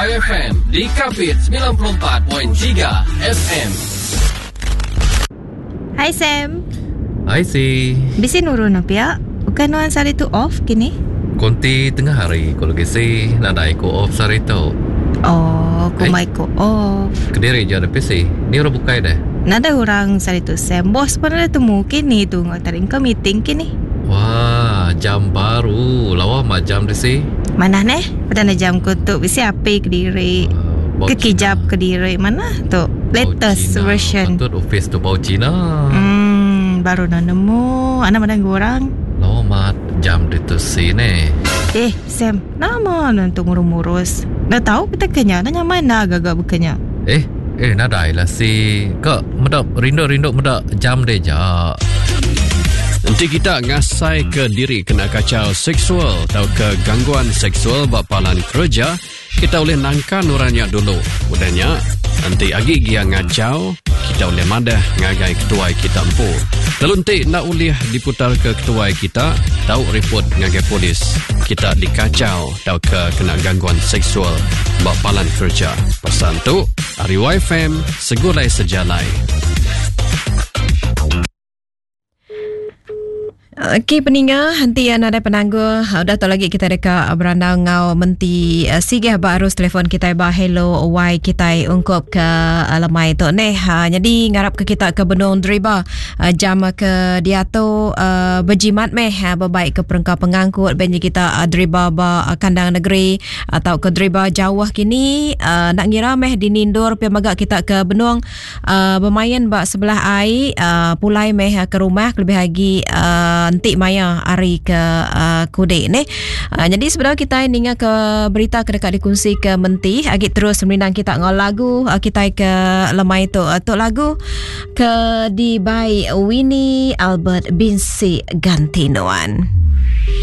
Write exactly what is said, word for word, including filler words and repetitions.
Y F M di Kapit sembilan puluh empat perpuluhan tiga F M. Hai Sam. Hai si. Bisi nurun apa ya? Bukan nuan sari tu off kini? Konti tengah hari kalau kisi nada iko off sari tu. Oh, ku mai ko off. Kediri je ada P C. Ni orang bukai dah. Nada orang sari tu Sam. Bos pun ada temu kini tu ngatarin ke meeting kini. Wah, jam baru. Lawa mah jam di si. Mana neh? Pada na jam ku tu bisi api Kediri. Uh, Kekijap Kediri mana tu? Latest Cina. version. Patut office tu bau Cina. Hmm, baru nak nemu. Anak mana orang? Lawa mah jam di tu si ni. Eh, Sam, nama nanti ngurus-ngurus. Dah tahu kita kenya, nanya mana agak-agak berkenya. Eh, eh nadai lah si. Kak, medak rindu-rindu medak jam deh jak. Nanti kita ngasai ke diri kena kacau seksual atau ke gangguan seksual bapalan kerja, kita boleh nangkan orangnya dulu. Udahnya, nanti agi dia ngacau, kita boleh madah ngagai ketua kita empu. Kalau nanti nak boleh diputar ke ketua kita, tahu report ngagai polis. Kita dikacau atau ke kena gangguan seksual bapalan kerja. Pesan tu, Ari Y F M, segulai sejalai. Okey peninga hanti yang ada penangguh udah tahu lagi kita dekat beranda ngau menti uh, sige ba arus telefon kita ba hello why kita ungkap ke uh, lemai tu neh uh, jadi ngarap ke kita ke benung driba uh, jam ke dia tu uh, berjimat meh uh, berbaik ke perengkap pengangkut benji kita uh, driba ba uh, kandang negeri atau ke driba jauh kini uh, nak ngira meh dinindur pi magak kita ke benung uh, bermain ba sebelah ai uh, pulai meh uh, ke rumah lebih lagi uh, nanti maya hari ke uh, kude ni. Uh, jadi sebenarnya kita ninga ke berita ke dekat dikunci ke menti agak terus menang kita ngol lagu uh, kita ke lemai tu uh, tu lagu ke di by Winnie Albert Binsi Gantinoan.